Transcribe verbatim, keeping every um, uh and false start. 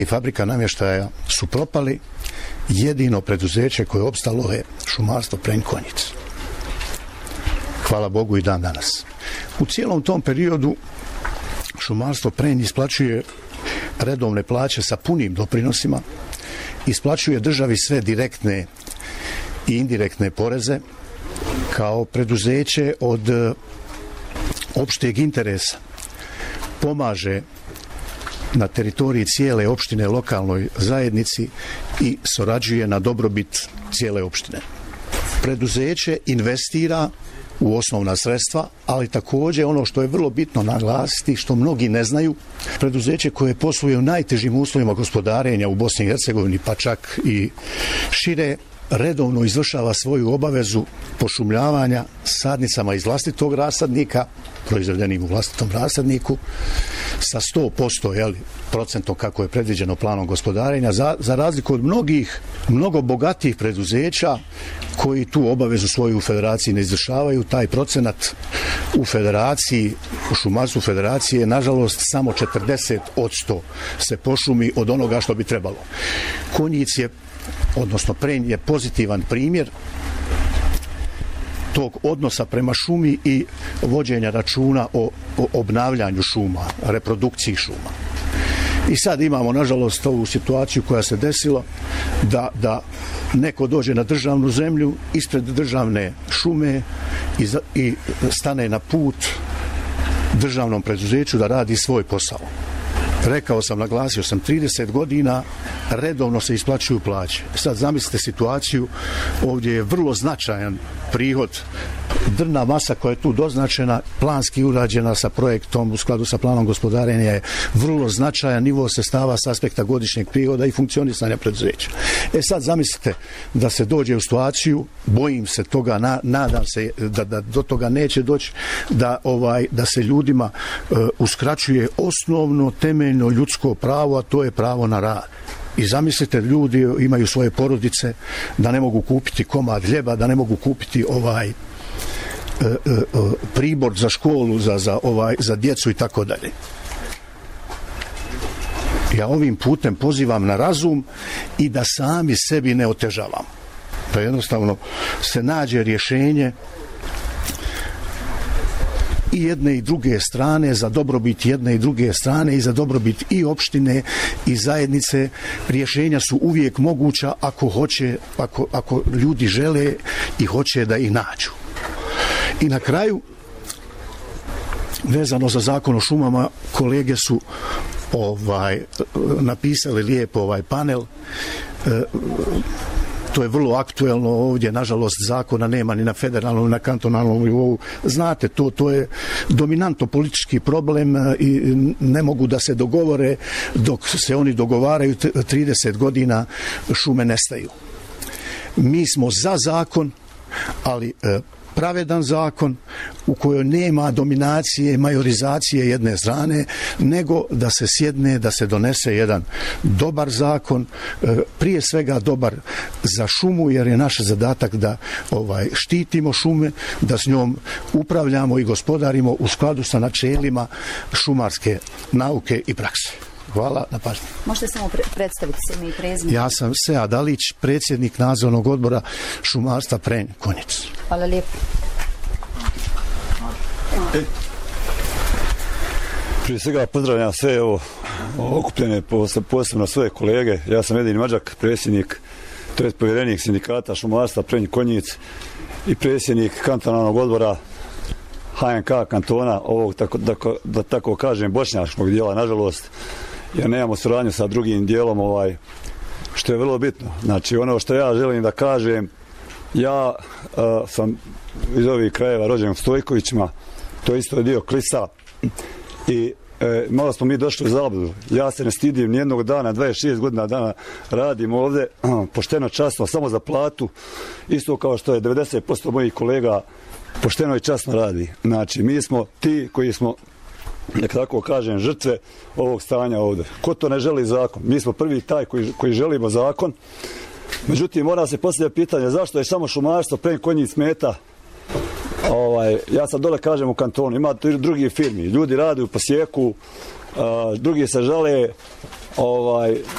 i fabrika namještaja su propali, jedino preduzeće koje je opstalo je šumarstvo Prenj Konjic. Hvala Bogu i dan danas. U cijelom tom periodu šumarstvo Prenj isplaćuje redovne plaće sa punim doprinosima, isplaćuje državi sve direktne i indirektne poreze kao preduzeće od opšteg interesa. Pomaže na teritoriji cijele opštine lokalnoj zajednici i surađuje na dobrobit cijele opštine. Preduzeće investira u osnovna sredstva, ali također ono što je vrlo bitno naglasiti, što mnogi ne znaju, preduzeće koje posluje u najtežim uslovima gospodarenja u Bosni i Hercegovini, pa čak i šire, redovno izvršava svoju obavezu pošumljavanja sadnicama iz vlastitog rasadnika, proizvedenim u vlastitom rasadniku, sa sto posto jeli, procentom kako je predviđeno planom gospodarenja, za, za razliku od mnogih, mnogo bogatih preduzeća koji tu obavezu svoju u federaciji ne izvršavaju. Taj procenat u federaciji, u šumarstvu federacije, nažalost, samo četrdeset posto se pošumi od onoga što bi trebalo. Konjic je, odnosno Prenj je pozitivan primjer tog odnosa prema šumi i vođenja računa o, o obnavljanju šuma, reprodukciji šuma. I sad imamo, nažalost, ovu situaciju koja se desila da, da neko dođe na državnu zemlju ispred državne šume i, za, i stane na put državnom preduzeću da radi svoj posao. Rekao sam, naglasio sam, trideset godina redovno se isplaćuju plaće. Sad zamislite situaciju, ovdje je vrlo značajan prihod, drvna masa koja je tu doznačena, planski urađena sa projektom u skladu sa planom gospodarenja, je vrlo značajan nivo sredstava s aspekta godišnjeg prihoda i funkcionisanja preduzeća. E sad zamislite da se dođe u situaciju, bojim se toga, na, nadam se da, da do toga neće doći, da, ovaj, da se ljudima uh, uskraćuje osnovno temeljno ljudsko pravo, a to je pravo na rad. I zamislite, ljudi imaju svoje porodice, da ne mogu kupiti komad hljeba, da ne mogu kupiti ovaj e, e, pribor za školu, za, za, ovaj, za djecu i tako dalje. Ja ovim putem pozivam na razum i da sami sebi ne otežavam. Da jednostavno se nađe rješenje i jedne i druge strane, za dobrobit jedne i druge strane i za dobrobit i opštine i zajednice. Rješenja su uvijek moguća ako hoće, ako, ako ljudi žele i hoće da ih nađu. I na kraju, vezano za zakon o šumama, kolege su ovaj napisali lijepo ovaj panel. E, To je vrlo aktuelno ovdje, nažalost zakona nema ni na federalnom, ni na kantonalnom nivou. Znate, to, to je dominantno politički problem i ne mogu da se dogovore. Dok se oni dogovaraju, trideset godina šume nestaju. Mi smo za zakon, ali pravedan zakon u kojoj nema dominacije, majorizacije jedne strane, nego da se sjedne, da se donese jedan dobar zakon, prije svega dobar za šumu, jer je naš zadatak da ovaj štitimo šume, da s njom upravljamo i gospodarimo u skladu sa načelima šumarske nauke i prakse. Hvala na pažnju. Možete samo pre predstaviti se ime i prezime? Ja sam Sead Alić, predsjednik nadzornog odbora šumarstva Prenj Konjic. Hvala lijepo. Prije svega pozdravljam sve evo okupljene, posebno svoje kolege. Ja sam Edin Mađak, predsjednik, to je povjerenik sindikata šumarstva Prenj Konjic i predsjednik kantonalnog odbora H N K kantona, ovog, tako, da, da tako kažem, bošnjačkog dijela, nažalost, jer nemamo suradnju sa drugim dijelom, ovaj, što je vrlo bitno. Znači, ono što ja želim da kažem, ja uh, sam iz ovih krajeva rođen u Stojkovićima, to isto je dio Klisa, i e, malo smo mi došli u zabludu. Ja se ne stidim nijednog dana, dvadeset šest godina dana radim ovdje, pošteno, časno, samo za platu, isto kao što je devedeset posto mojih kolega pošteno i časno radi. Znači, mi smo ti koji smo, nek tako kažem, žrtve ovog stanja ovdje. Ko to ne želi zakon? Mi smo prvi taj koji, koji želimo zakon. Međutim, mora se postavljati pitanje zašto je samo šumarstvo Prenj Konjic smeta. Ovaj, ja sad dole kažem u kantonu, ima drugi firmi, ljudi rade u posjeku, uh, drugi se žale, ovaj,